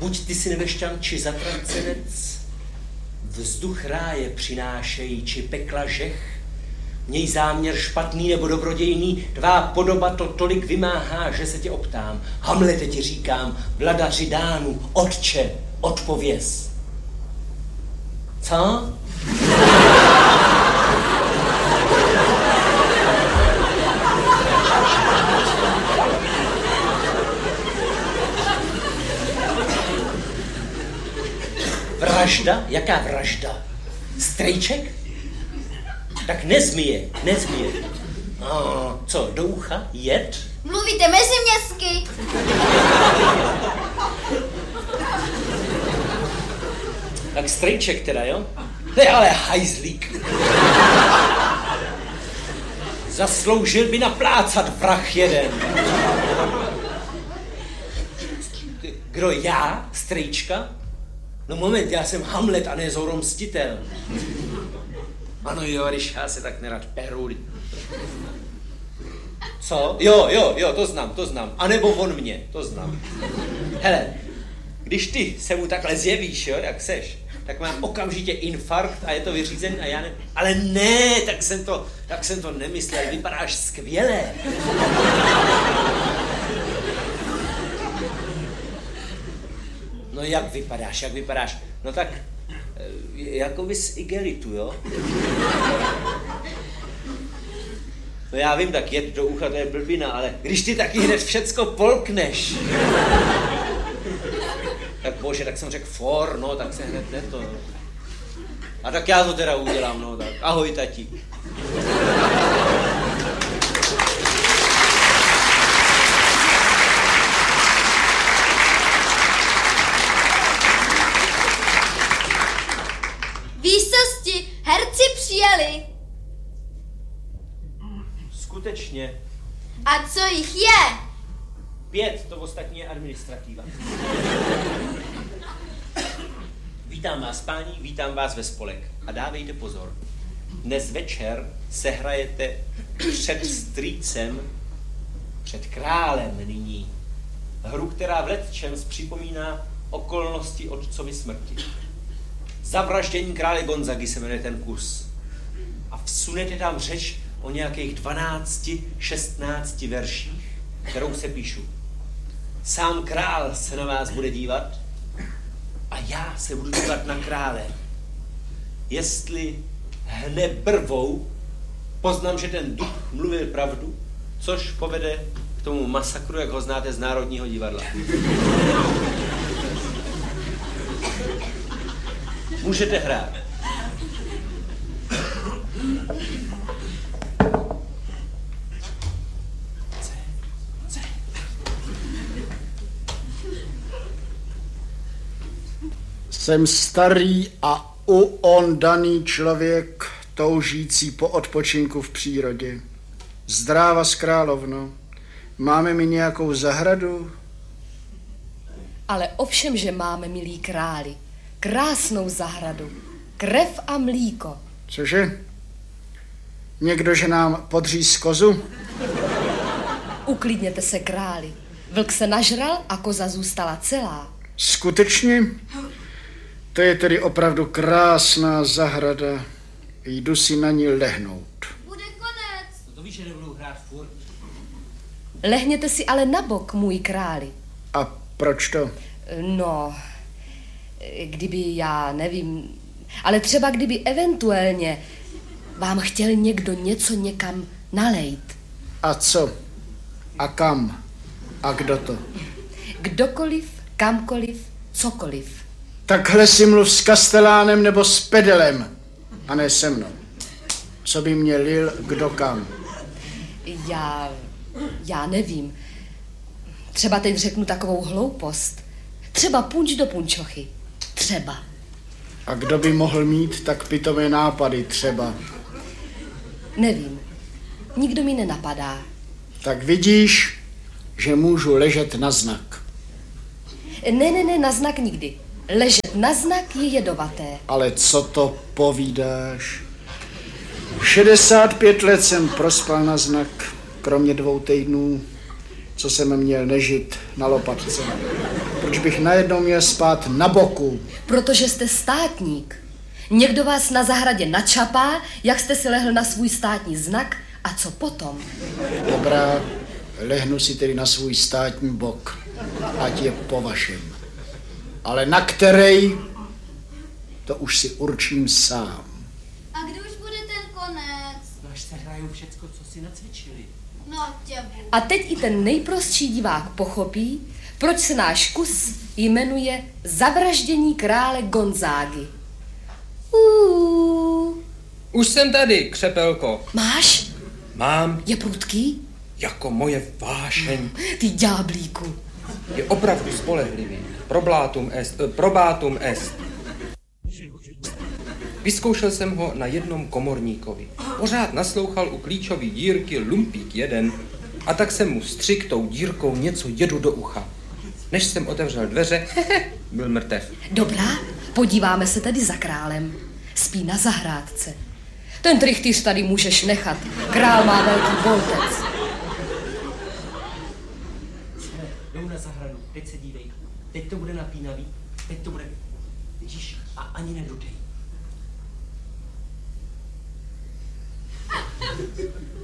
Buď ty si nevešťan, či zatracenec, vzduch ráje přinášejí, či pekla žech, měj záměr špatný nebo dobrodějný, tvá podoba to tolik vymáhá, že se tě optám. Hamlete ti říkám, vladaři Dánů, otče, odpověz. Co? Vražda? Jaká vražda? Strejček? Tak nezmije. Co, do ucha? Jed? Mluvíte meziměstsky. Tak strejček teda, jo? Ne, ale hajzlík. Zasloužil by naplácat vrah jeden. Kdo, já? Strejčka? No moment, já jsem Hamlet a ne Zoro Mstitel. Ano jo, když já se tak nerad peru. Co? Jo, to znám. A nebo on mě, to znám. Hele, když ty se mu takhle zjevíš, jo, jak seš, tak mám okamžitě infarkt a je to vyřízený a já ne... Ale ne, tak jsem to nemyslel, vypadáš skvěle. No jak vypadáš? No tak, jako bys igelitu, jo? No já vím, tak jet do ucha, to je blbina, ale když ty taky hned všecko polkneš. Tak bože, tak jsem řekl for, no, tak se hned to. A tak já to teda udělám, no, tak ahoj, tati. Výsosti, herci přijeli. Skutečně. A co jich je? 5, to ostatní je administrativa. Vítám vás, páni, vítám vás ve spolek. A dávejte pozor. Dnes večer sehrajete před strýcem, před králem nyní. Hru, která v lecčems připomíná okolnosti otcovy smrti. Zavraždění krále Gonzagy se jmenuje ten kus. A vsunete tam řeč o nějakých 12, 16 verších, kterou se píšu. Sám král se na vás bude dívat a já se budu dívat na krále. Jestli hne brvou, poznám, že ten duch mluvil pravdu, což povede k tomu masakru, jak ho znáte z Národního divadla. Můžete hrát. Jsem starý a uondaný člověk, toužící po odpočinku v přírodě. Zdráva z královno, máme mi nějakou zahradu? Ale ovšem, že máme, milí králi, krásnou zahradu, krev a mlíko. Cože? Někdo, že nám podříz kozu? Uklidněte se, králi. Vlk se nažral a koza zůstala celá. Skutečně? To je tedy opravdu krásná zahrada. Jdu si na ní lehnout. Bude konec. No to víš, že nebudu hrát furt. Lehněte si ale na bok, můj králi. A proč to? No, kdyby, já nevím, ale třeba kdyby eventuálně vám chtěl někdo něco někam nalejt. A co? A kam? A kdo to? Kdokoliv, kamkoliv, cokoliv. Takhle si mluv s kastelánem nebo s pedelem, a ne se mnou. Co by mě lil kdo kam? Já nevím. Třeba teď řeknu takovou hloupost. Třeba punč do punčochy. Třeba. A kdo by mohl mít tak pitové nápady třeba? Nevím. Nikdo mi nenapadá. Tak vidíš, že můžu ležet na znak. Ne, na znak nikdy. Ležet na znak je jedovaté. Ale co to povídáš? 65 let jsem prospal na znak, kromě 2 týdnů. co jsem měl nežit na lopatce. Proč bych najednou měl spát na boku? Protože jste státník. Někdo vás na zahradě načapá, jak jste si lehl na svůj státní znak a co potom? Dobrá, lehnu si tedy na svůj státní bok, ať je po vašem. Ale na který, to už si určím sám. A kdy už bude ten konec? No až se hrajou všecko, co si nacvičili. No těbu. A teď i ten nejprostší divák pochopí, proč se náš kus jmenuje Zavraždění krále Gonzágy. Už jsem tady, křepelko. Máš? Mám Je prudký? jako moje vášeň. Ty ďáblíku. Je opravdu spolehlivý. Probatum est. Vyzkoušel jsem ho na jednom komorníkovi. Pořád naslouchal u klíčové dírky lumpík jeden a tak jsem mu střik tou dírkou něco jedu do ucha. Než jsem otevřel dveře, byl mrtev. Dobrá, podíváme se tedy za králem. Spí na zahrádce. Ten trichtýř tady můžeš nechat. Král má velký boltec. Jdou na zahradu, teď se dívej. Teď to bude napínavý, teď to bude... Vidíš, a ani nedudej.